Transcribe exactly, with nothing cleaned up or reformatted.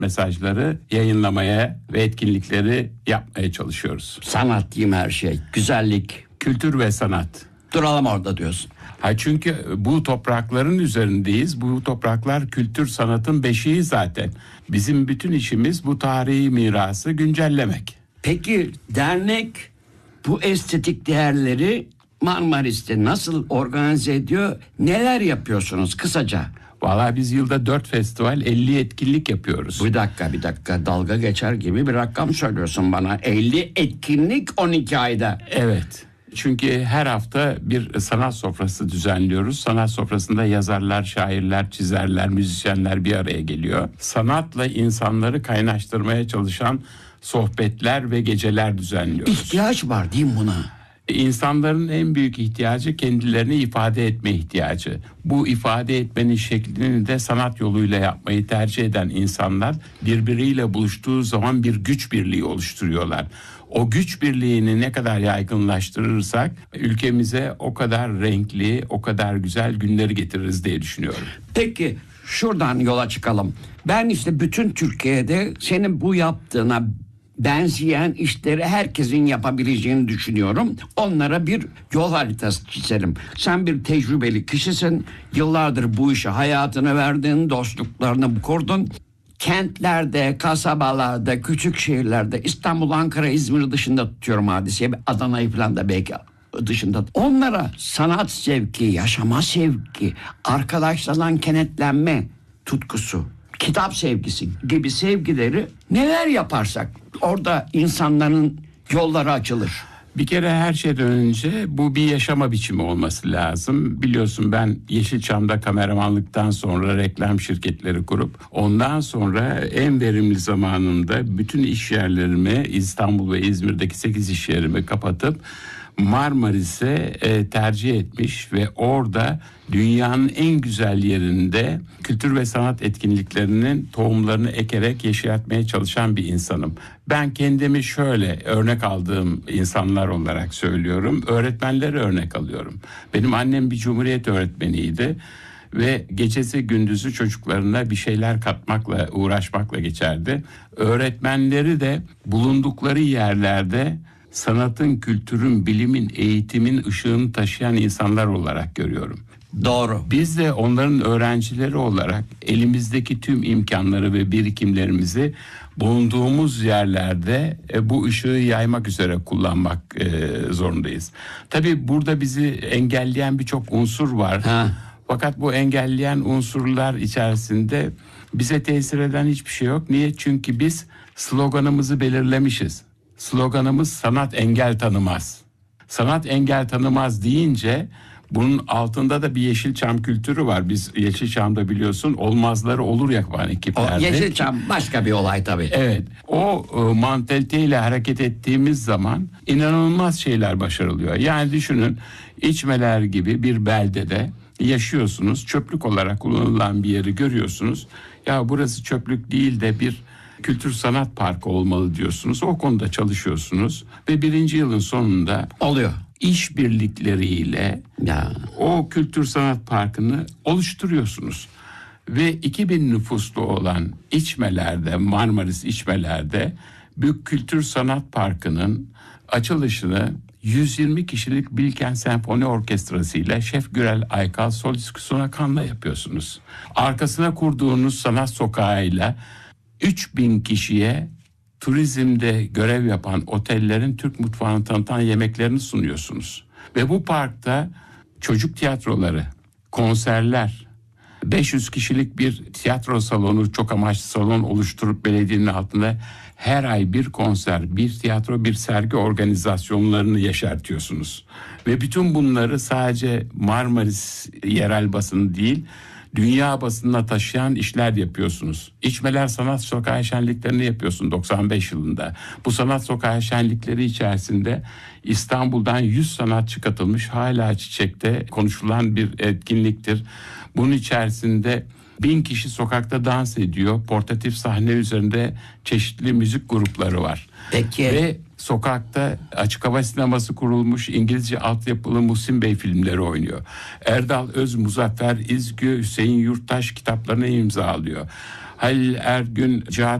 mesajları yayınlamaya ve etkinlikleri yapmaya çalışıyoruz. Sanat diyeyim her şey. Güzellik. Kültür ve sanat. Duralım orada diyorsun. Ha çünkü bu toprakların üzerindeyiz. Bu topraklar kültür sanatın beşiği zaten. Bizim bütün işimiz bu tarihi mirası güncellemek. Peki dernek bu estetik değerleri Marmaris'te nasıl organize ediyor? Neler yapıyorsunuz kısaca? Vallahi biz yılda dört festival, elli etkinlik yapıyoruz. Bir dakika bir dakika dalga geçer gibi bir rakam söylüyorsun bana. elli etkinlik on iki ayda. Evet. Çünkü her hafta bir sanat sofrası düzenliyoruz. Sanat sofrasında yazarlar, şairler, çizerler, müzisyenler bir araya geliyor. Sanatla insanları kaynaştırmaya çalışan sohbetler ve geceler düzenliyoruz. İhtiyaç var değil mi buna? İnsanların en büyük ihtiyacı kendilerini ifade etme ihtiyacı. Bu ifade etmenin şeklini de sanat yoluyla yapmayı tercih eden insanlar birbiriyle buluştuğu zaman bir güç birliği oluşturuyorlar. O güç birliğini ne kadar yaygınlaştırırsak ülkemize o kadar renkli, o kadar güzel günleri getiririz diye düşünüyorum. Peki şuradan yola çıkalım. Ben işte bütün Türkiye'de senin bu yaptığına benzeyen işleri herkesin yapabileceğini düşünüyorum. Onlara bir yol haritası çizelim. Sen bir tecrübeli kişisin. Yıllardır bu işe hayatını verdin, dostluklarını kurdun. Kentlerde, kasabalarda, küçük şehirlerde, İstanbul, Ankara, İzmir dışında tutuyorum hadiseyi. Adana'yı falan da belki dışında. Onlara sanat sevki, yaşama sevki, arkadaşlarla kenetlenme tutkusu, kitap sevgisi gibi sevgileri neler yaparsak orada insanların yolları açılır. Bir kere her şeyden önce bu bir yaşama biçimi olması lazım. Biliyorsun ben Yeşilçam'da kameramanlıktan sonra reklam şirketleri kurup ondan sonra en verimli zamanımda bütün iş yerlerimi İstanbul ve İzmir'deki sekiz iş yerimi kapatıp Marmaris'e e, tercih etmiş ve orada dünyanın en güzel yerinde kültür ve sanat etkinliklerinin tohumlarını ekerek yeşertmeye çalışan bir insanım. Ben kendimi şöyle örnek aldığım insanlar olarak söylüyorum. Öğretmenleri örnek alıyorum. Benim annem bir cumhuriyet öğretmeniydi ve gecesi gündüzü çocuklarına bir şeyler katmakla, uğraşmakla geçerdi. Öğretmenleri de bulundukları yerlerde sanatın, kültürün, bilimin, eğitimin ışığını taşıyan insanlar olarak görüyorum. Doğru. Biz de onların öğrencileri olarak elimizdeki tüm imkanları ve birikimlerimizi bulunduğumuz yerlerde e, bu ışığı yaymak üzere kullanmak e, zorundayız. Tabii burada bizi engelleyen birçok unsur var. Ha. Fakat bu engelleyen unsurlar içerisinde bize tesir eden hiçbir şey yok. Niye? Çünkü biz sloganımızı belirlemişiz. Sloganımız sanat engel tanımaz. Sanat engel tanımaz deyince bunun altında da bir Yeşilçam kültürü var. Biz Yeşilçam'da biliyorsun olmazları olur yapan ekiplerdi. O Yeşilçam başka bir olay tabii. Evet. O e, mantaliteyle hareket ettiğimiz zaman inanılmaz şeyler başarılıyor. Yani düşünün İçmeler gibi bir beldede yaşıyorsunuz. Çöplük olarak kullanılan bir yeri görüyorsunuz. Ya burası çöplük değil de bir kültür sanat parkı olmalı diyorsunuz. O konuda çalışıyorsunuz ve birinci yılın sonunda oluyor. İşbirlikleriyle Ya. o kültür sanat parkını oluşturuyorsunuz. Ve iki bin nüfuslu olan İçmeler'de, Marmaris İçmeler'de Büyük Kültür Sanat Parkı'nın açılışını yüz yirmi kişilik Bilkent Senfoni Orkestrası ile Şef Gürel Aykal solist Suna Kan'la yapıyorsunuz. Arkasına kurduğunuz sanat sokağıyla üç bin kişiye turizmde görev yapan otellerin Türk mutfağını tanıtan yemeklerini sunuyorsunuz. Ve bu parkta çocuk tiyatroları, konserler, beş yüz kişilik bir tiyatro salonu, çok amaçlı salon oluşturup belediyenin altında her ay bir konser, bir tiyatro, bir sergi organizasyonlarını yaşartıyorsunuz. Ve bütün bunları sadece Marmaris yerel basını değil, dünya basınına taşıyan işler yapıyorsunuz. İçmeler Sanat Sokağı Şenliklerini yapıyorsun doksan beş yılında. Bu sanat sokağı şenlikleri içerisinde İstanbul'dan yüz sanatçı katılmış, hala Çiçek'te konuşulan bir etkinliktir. Bunun içerisinde bin kişi sokakta dans ediyor. Portatif sahne üzerinde çeşitli müzik grupları var. Peki. Ve sokakta açık hava sineması kurulmuş, İngilizce altyapılı Muhsin Bey filmleri oynuyor. Erdal Öz, Muzaffer İzgü, Hüseyin Yurttaş kitaplarını imzalıyor. Halil Ergün, Cihat